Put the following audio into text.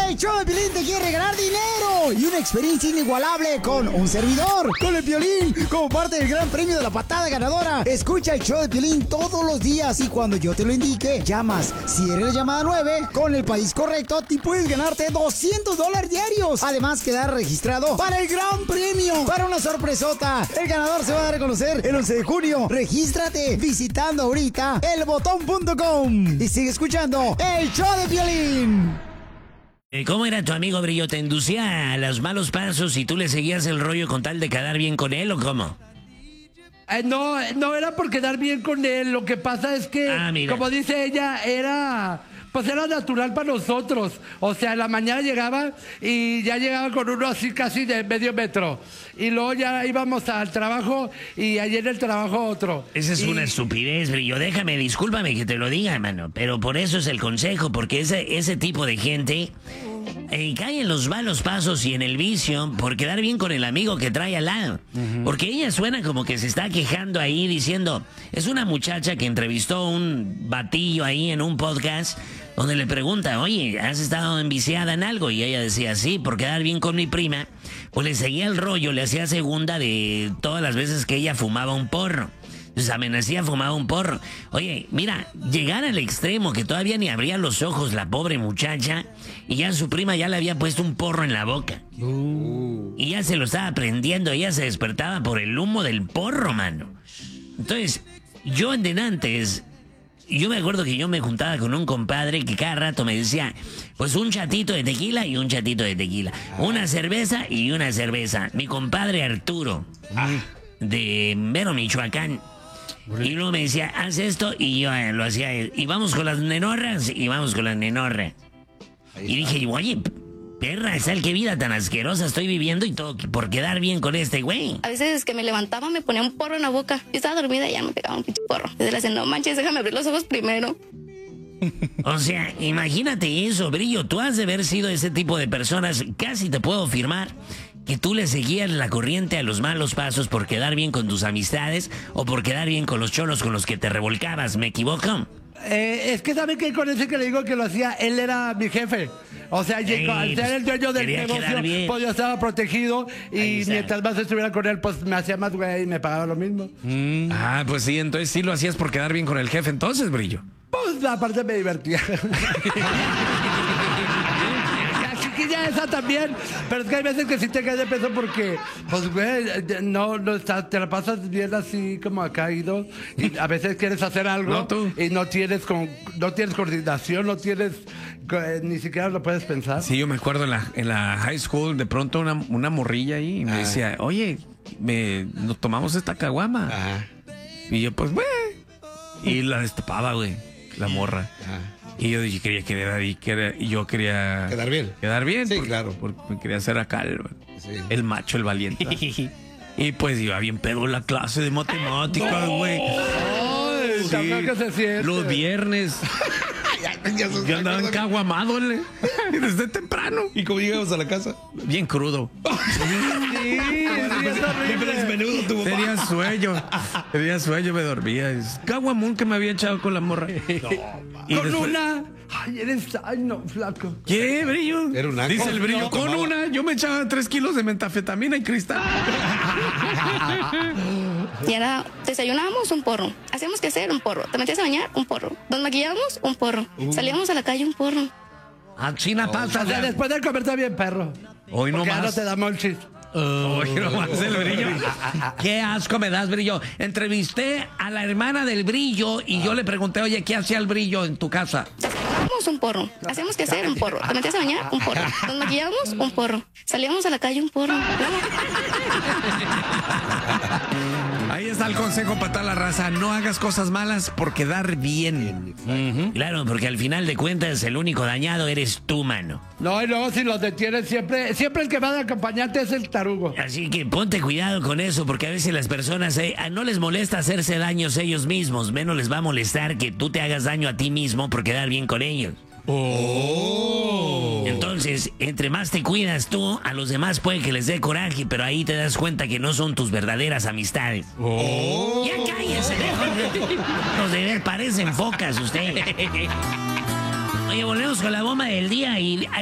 El show de Piolín te quiere regalar dinero y una experiencia inigualable con un servidor, con el Piolín, como parte del gran premio de la patada ganadora. Escucha el show de Piolín todos los días y cuando yo te lo indique, llamas. Si eres la llamada 9, con el país correcto, te puedes ganarte $200 diarios. Además, quedar registrado para el gran premio, para una sorpresota. El ganador se va a dar a conocer el 11 de junio. Regístrate visitando ahorita elbotón.com y sigue escuchando el show de Piolín. ¿Cómo era tu amigo, Brillo? ¿Te inducía a los malos pasos y tú le seguías el rollo con tal de quedar bien con él o cómo? No era por quedar bien con él. Lo que pasa es que, como dice ella, era natural para nosotros. O sea, en la mañana llegaba y ya llegaba con uno así casi de medio metro. Y luego ya íbamos al trabajo y allí en el trabajo otro. Esa es una estupidez, Brillo. Discúlpame que te lo diga, hermano. Pero por eso es el consejo, porque ese tipo de gente cae en los malos pasos y en el vicio por quedar bien con el amigo que trae al lado. Porque ella suena como que se está quejando ahí diciendo... Es una muchacha que entrevistó un batillo ahí en un podcast donde le pregunta, oye, ¿has estado enviciada en algo? Y ella decía, sí, por quedar bien con mi prima. Pues le seguía el rollo, le hacía segunda de todas las veces que ella fumaba un porro. Entonces amanecía, fumaba un porro. Oye, mira, llegar al extremo que todavía ni abría los ojos la pobre muchacha y ya su prima ya le había puesto un porro en la boca. Y ya se lo estaba prendiendo, ella se despertaba por el humo del porro, mano. Entonces, yo en denantes... Yo me acuerdo que yo me juntaba con un compadre que cada rato me decía, pues un chatito de tequila y un chatito de tequila. Una cerveza y una cerveza. Mi compadre Arturo, de Mero, Michoacán. Y luego me decía, haz esto y yo lo hacía. Y vamos con las nenorras y vamos con las nenorras. Y dije, oye, perra, ¿sabes qué vida tan asquerosa estoy viviendo y todo por quedar bien con este güey? A veces que me levantaba me ponía un porro en la boca. Yo estaba dormida y ya me pegaba un pinche porro. Desde la cena, no manches, déjame abrir los ojos primero. O sea, imagínate eso, Brillo. Tú has de haber sido ese tipo de personas. Casi te puedo afirmar que tú le seguías la corriente a los malos pasos por quedar bien con tus amistades o por quedar bien con los cholos con los que te revolcabas. ¿Me equivoco? Es que sabe que con ese que le digo que lo hacía, él era mi jefe. O sea, al ser el dueño del negocio, pues yo estaba protegido y mientras más estuviera con él, pues me hacía más güey y me pagaba lo mismo. Pues sí, entonces sí lo hacías por quedar bien con el jefe, entonces, Brillo. Pues aparte me divertía. Chiquilla esa también, pero es que hay veces que sí te cae de peso porque, pues, güey, te la pasas bien así como ha caído y a veces quieres hacer algo y no tienes coordinación, ni siquiera lo puedes pensar. Sí, yo me acuerdo en la high school, de pronto una morrilla ahí y me decía, oye, nos tomamos esta caguama. Y yo, pues, güey, y la destapaba, güey, la morra. Y yo quería quedar bien. Quedar bien. Sí, claro. Porque me quería hacer acá el macho, el valiente. Y pues iba bien pedo la clase de matemáticas, güey. Los viernes. Yo andaba encaguamado, desde temprano. ¿Y cómo llegamos a la casa? Bien crudo. Tenía sueño, me dormía. Es caguamón que me había echado con la morra. Flaco. ¿Qué, Brillo? Era un Dice el Brillo. Con una, yo me echaba 3 kilos de metafetamina y cristal. Y ahora desayunábamos un porro. Hacíamos que hacer un porro. Te metías a bañar, un porro. Nos maquillábamos, un porro. Salíamos a la calle, un porro. China pasa. O sea, después de comer está bien, perro. Hoy no Porque más. ya no te da molchis. Hoy no más el Brillo. Qué asco me das, Brillo. Entrevisté a la hermana del Brillo y yo le pregunté, oye, ¿qué hacía el Brillo en tu casa? Desayunábamos un porro. Hacíamos que hacer un porro. Te metías a bañar, un porro. Nos maquillábamos, un porro. Salíamos a la calle, un porro. Ahí está el consejo para toda la raza. No hagas cosas malas por quedar bien. Claro, porque al final de cuentas el único dañado eres tú, mano. No, y luego si los detienes, siempre el que va de acompañante es el tarugo. Así que ponte cuidado con eso, porque a veces las personas no les molesta hacerse daños ellos mismos, menos les va a molestar que tú te hagas daño a ti mismo por quedar bien con ellos. Entonces, entre más te cuidas tú, a los demás puede que les dé coraje, pero ahí te das cuenta que no son tus verdaderas amistades. Ya cállense, los de ver parecen focas ustedes. Oye, volvemos con la bomba del día y